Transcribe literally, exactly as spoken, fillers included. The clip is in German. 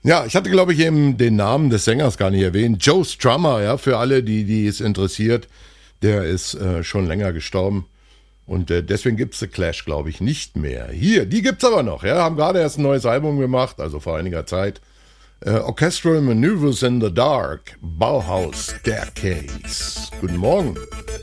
Ja, ich hatte, glaube ich, eben den Namen des Sängers gar nicht erwähnt. Joe Strummer, ja, für alle, die, die es interessiert, der ist äh, schon länger gestorben. Und äh, deswegen gibt's The Clash, glaube ich, nicht mehr. Hier, die gibt's aber noch, ja, haben gerade erst ein neues Album gemacht, also vor einiger Zeit. Äh, Orchestral Maneuvers in the Dark, Bauhaus Staircase. Guten Morgen.